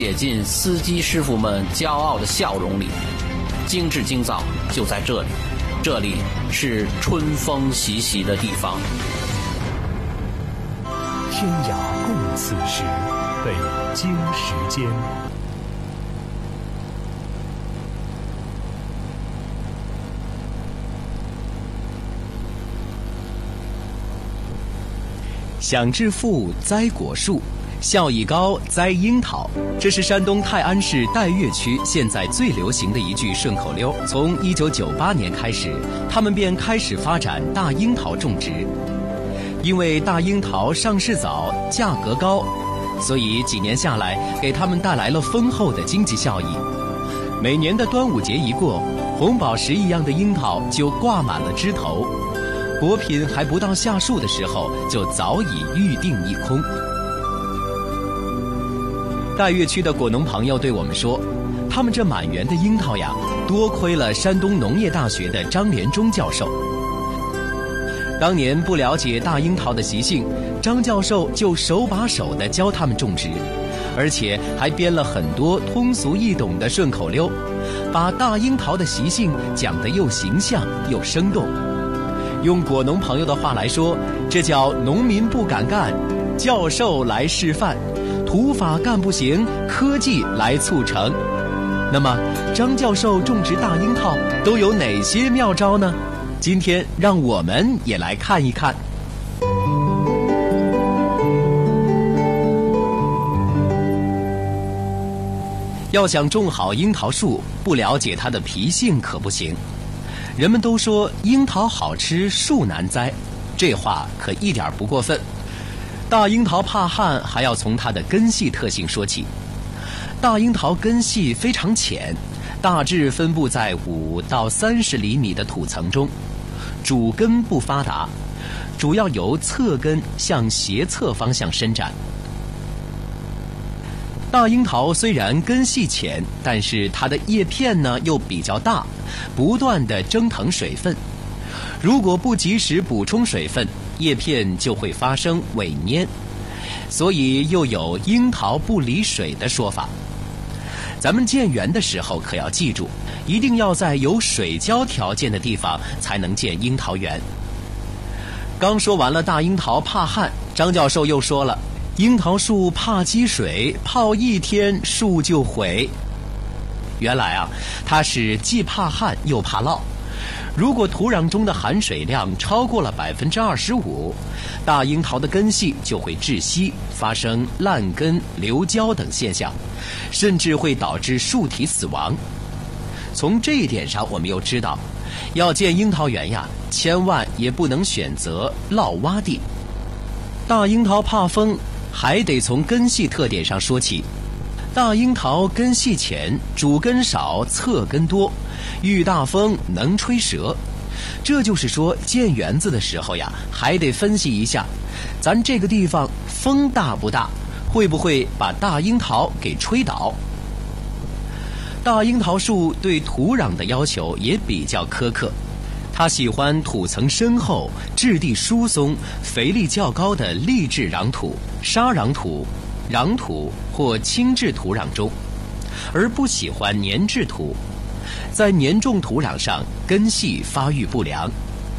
写进司机师傅们骄傲的笑容里。精致精造就在这里，这里是春风习习的地方。 天涯共此时，北京时间。 想致富栽果树，效益高栽樱桃，这是山东泰安市岱岳区现在最流行的一句顺口溜。从1998年开始，他们便开始发展大樱桃种植。因为大樱桃上市早，价格高，所以几年下来，给他们带来了丰厚的经济效益。每年的端午节一过，红宝石一样的樱桃就挂满了枝头，果品还不到下树的时候，就早已预定一空。岱岳区的果农朋友对我们说，他们这满园的樱桃呀，多亏了山东农业大学的张连忠教授。当年不了解大樱桃的习性，张教授就手把手地教他们种植，而且还编了很多通俗易懂的顺口溜，把大樱桃的习性讲得又形象又生动。用果农朋友的话来说，这叫农民不敢干，教授来示范，土法干不行，科技来促成。那么张教授种植大樱桃都有哪些妙招呢？今天让我们也来看一看。要想种好樱桃树，不了解它的脾性可不行。人们都说樱桃好吃树难栽，这话可一点不过分。大樱桃怕旱，还要从它的根系特性说起。大樱桃根系非常浅，大致分布在5到30厘米的土层中，主根不发达，主要由侧根向斜侧方向伸展。大樱桃虽然根系浅，但是它的叶片呢又比较大，不断地蒸腾水分。如果不及时补充水分，叶片就会发生萎蔫，所以又有樱桃不离水的说法。咱们建园的时候可要记住，一定要在有水浇条件的地方才能建樱桃园。刚说完了大樱桃怕旱，张教授又说了，樱桃树怕积水，泡1天树就毁。原来啊，它是既怕旱又怕涝。如果土壤中的含水量超过了25%，大樱桃的根系就会窒息，发生烂根、流胶等现象，甚至会导致树体死亡。从这一点上，我们又知道，要建樱桃园呀，千万也不能选择涝洼地。大樱桃怕风，还得从根系特点上说起。大樱桃根系浅，主根少，侧根多，遇大风能吹折。这就是说，建园子的时候呀，还得分析一下，咱这个地方风大不大，会不会把大樱桃给吹倒。大樱桃树对土壤的要求也比较苛刻，它喜欢土层深厚、质地疏松、肥力较高的砾质壤土、沙壤土、壤土或轻质土壤中，而不喜欢粘质土。在粘重土壤上，根系发育不良。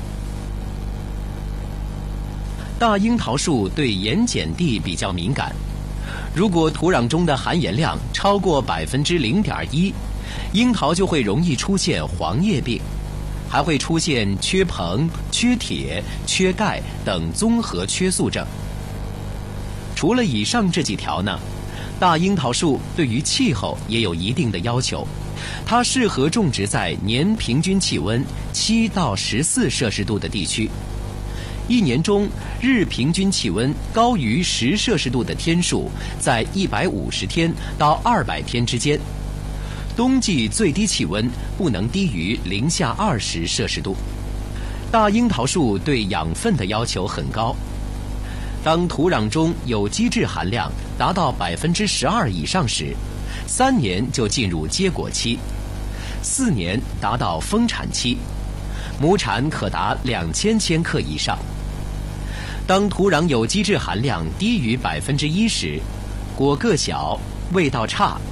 大樱桃树对盐碱地比较敏感，如果土壤中的含盐量超过0.1%，樱桃就会容易出现黄叶病，还会出现缺硼、缺铁、缺钙等综合缺素症。除了以上这几条呢，大樱桃树对于气候也有一定的要求，它适合种植在年平均气温7到14摄氏度的地区。一年中日平均气温高于10摄氏度的天数在150天到200天之间，冬季最低气温不能低于零下20摄氏度。大樱桃树对养分的要求很高，当土壤中有机质含量达到12%以上时，3年就进入结果期，4年达到丰产期，亩产可达2000千克以上。当土壤有机质含量低于1%时，果个小， 味道差，